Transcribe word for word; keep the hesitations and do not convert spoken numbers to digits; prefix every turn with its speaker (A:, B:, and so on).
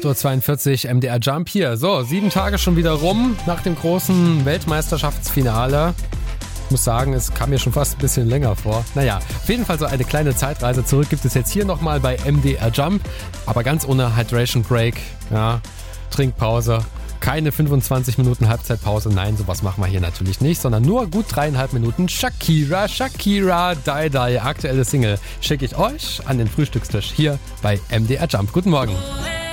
A: acht Uhr zweiundvierzig, M D R Jump hier. So, sieben Tage schon wieder rum nach dem großen Weltmeisterschaftsfinale. Ich muss sagen, es kam mir schon fast ein bisschen länger vor. Naja, auf jeden Fall so eine kleine Zeitreise zurück gibt es jetzt hier nochmal bei M D R Jump. Aber ganz ohne Hydration Break, ja, Trinkpause. Keine fünfundzwanzig Minuten Halbzeitpause, nein, sowas machen wir hier natürlich nicht, sondern nur gut dreieinhalb Minuten Shakira, Shakira, Die Die, aktuelle Single, schicke ich euch an den Frühstückstisch hier bei M D R Jump. Guten Morgen.